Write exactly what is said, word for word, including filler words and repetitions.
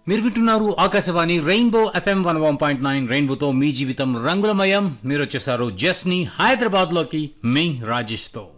మీరు వింటున్నారు Akashvani rainbow FM one one point nine రెయిన్బోతో మీ జీవితం రంగులమయం. మీరు వచ్చేసారు జస్ని హైదరాబాద్ లోకి మీ రాజేష్ తో.